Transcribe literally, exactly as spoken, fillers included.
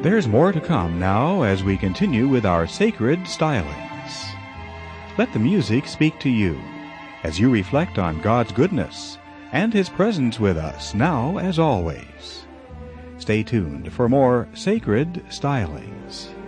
There's more to come now as we continue with our sacred stylings. Let the music speak to you as you reflect on God's goodness and His presence with us now as always. Stay tuned for more sacred stylings.